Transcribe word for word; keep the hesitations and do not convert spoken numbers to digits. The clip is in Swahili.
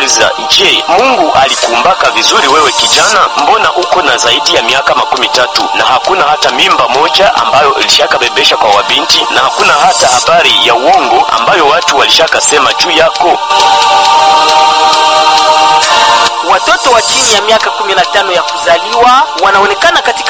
kuuliza, je, Mungu alikuumbaka vizuri wewe kijana? Mbona uko na zaidi ya miaka makumi tatu na hakuna hata mimba moja ambayo ilishakabebesha kwa wabinti, na hakuna hata habari ya uongo ambayo watu walishakasema juu yako? Watoto wa chini ya miaka kumi na tano ya kuzaliwa wanaonekana katika